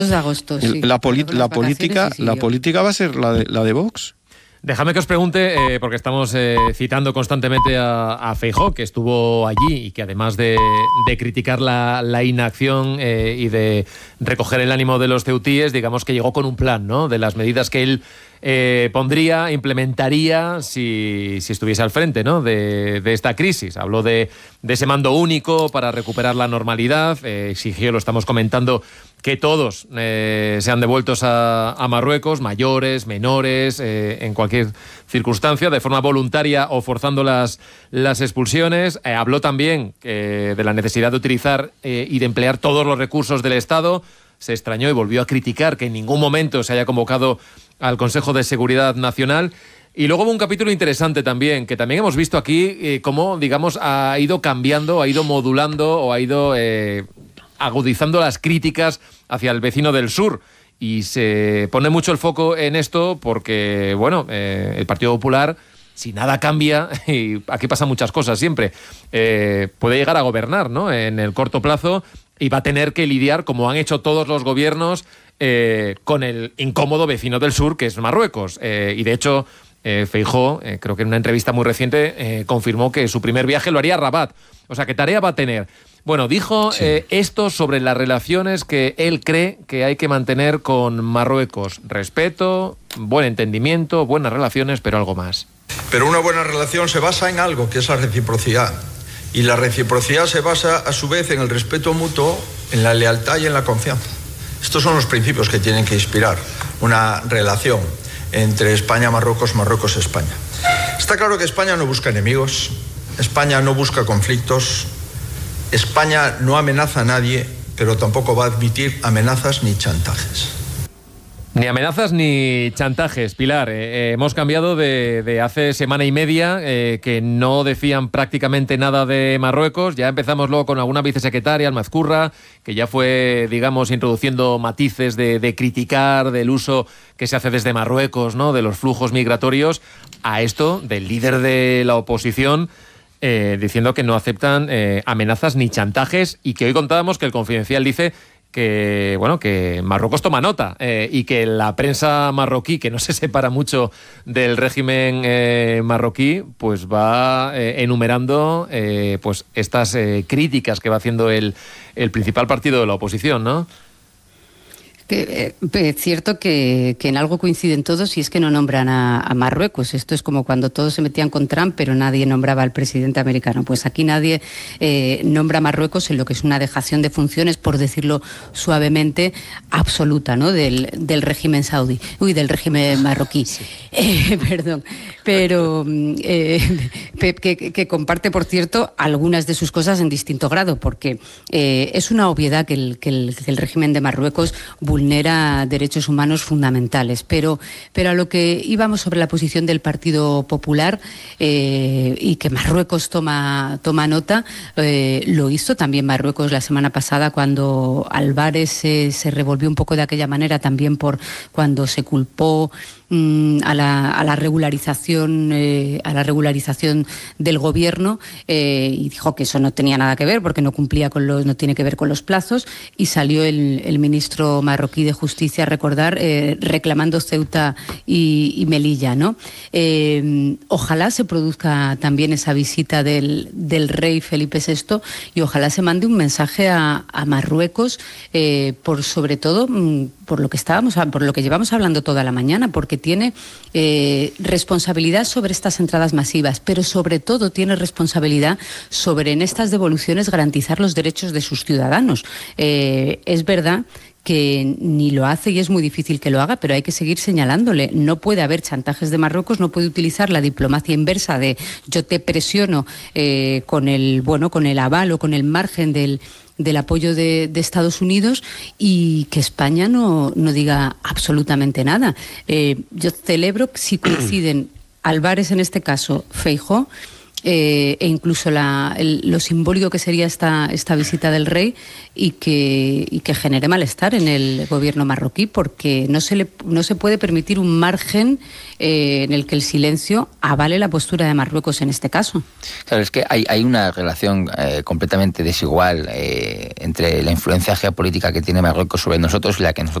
de agosto, sí. La política va a ser la de Vox. Déjame que os pregunte, porque estamos citando constantemente a Feijóo, que estuvo allí y que además de criticar la inacción y de recoger el ánimo de los ceutíes, digamos que llegó con un plan, ¿no?, de las medidas que él pondría, implementaría si estuviese al frente, ¿no?, de esta crisis. Habló de ese mando único para recuperar la normalidad, exigió, lo estamos comentando, que todos sean devueltos a Marruecos, mayores, menores, en cualquier circunstancia, de forma voluntaria o forzando las expulsiones. Habló también de la necesidad de utilizar y de emplear todos los recursos del Estado. Se extrañó y volvió a criticar que en ningún momento se haya convocado al Consejo de Seguridad Nacional. Y luego hubo un capítulo interesante también, que también hemos visto aquí cómo, digamos, ha ido cambiando, ha ido modulando o ha ido agudizando las críticas hacia el vecino del sur. Y se pone mucho el foco en esto porque, bueno, el Partido Popular, si nada cambia, y aquí pasan muchas cosas siempre, puede llegar a gobernar, ¿no?, en el corto plazo, y va a tener que lidiar, como han hecho todos los gobiernos, con el incómodo vecino del sur, que es Marruecos. Y de hecho, Feijóo, creo que en una entrevista muy reciente, confirmó que su primer viaje lo haría a Rabat. O sea, ¿qué tarea va a tener? Bueno, dijo esto sobre las relaciones que él cree que hay que mantener con Marruecos. Respeto, buen entendimiento, buenas relaciones, pero algo más. Pero una buena relación se basa en algo, que es la reciprocidad. Y la reciprocidad se basa, a su vez, en el respeto mutuo, en la lealtad y en la confianza. Estos son los principios que tienen que inspirar una relación entre España-Marruecos, Marruecos-España. Está claro que España no busca enemigos, España no busca conflictos, España no amenaza a nadie, pero tampoco va a admitir amenazas ni chantajes. Ni amenazas ni chantajes, Pilar. Hemos cambiado de hace semana y media, que no decían prácticamente nada de Marruecos. Ya empezamos luego con alguna vicesecretaria, Almazcurra, que ya fue, digamos, introduciendo matices de criticar del uso que se hace desde Marruecos, ¿no?, de los flujos migratorios, a esto del líder de la oposición, diciendo que no aceptan amenazas ni chantajes, y que hoy contábamos que el Confidencial dice que, bueno, que Marruecos toma nota, y que la prensa marroquí, que no se separa mucho del régimen marroquí, pues va enumerando pues estas críticas que va haciendo el principal partido de la oposición, ¿no? Es cierto que en algo coinciden todos, y es que no nombran a Marruecos. Esto es como cuando todos se metían con Trump, pero nadie nombraba al presidente americano. Pues aquí nadie nombra a Marruecos en lo que es una dejación de funciones, por decirlo suavemente, absoluta, ¿no?, del régimen saudí. Del régimen marroquí. Sí. Perdón. Pero que comparte, por cierto, algunas de sus cosas en distinto grado, porque es una obviedad que el régimen de Marruecos vulnera derechos humanos fundamentales, pero a lo que íbamos sobre la posición del Partido Popular, y que Marruecos toma nota, lo hizo también Marruecos la semana pasada, cuando Álvarez se revolvió un poco de aquella manera, también por cuando se culpó a la regularización del gobierno, y dijo que eso no tenía nada que ver, porque no tiene que ver con los plazos, y salió el ministro marroquí de Justicia a recordar, reclamando Ceuta y Melilla, ¿no? Ojalá se produzca también esa visita del rey Felipe VI, y ojalá se mande un mensaje a Marruecos, sobre todo por lo que llevamos hablando toda la mañana, porque tiene responsabilidad sobre estas entradas masivas, pero sobre todo tiene responsabilidad sobre, en estas devoluciones, garantizar los derechos de sus ciudadanos. Es verdad que ni lo hace, y es muy difícil que lo haga, pero hay que seguir señalándole. No puede haber chantajes de Marruecos, no puede utilizar la diplomacia inversa de yo te presiono con el aval o con el margen del apoyo de Estados Unidos, y que España no diga absolutamente nada. Yo celebro si coinciden Álvarez, en este caso Feijóo, e incluso lo simbólico que sería esta visita del rey y que genere malestar en el gobierno marroquí, porque no se puede permitir un margen en el que el silencio avale la postura de Marruecos en este caso. Claro, es que hay una relación completamente desigual entre la influencia geopolítica que tiene Marruecos sobre nosotros y la que nosotros